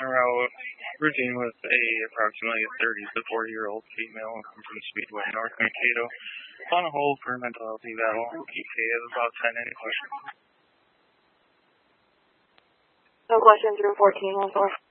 route routine with approximately 30 to 40-year-old female come from Speedway, North Mankato. On a hold for mental health eval. EK of about 10. Any questions? No questions. Room 14 on 4.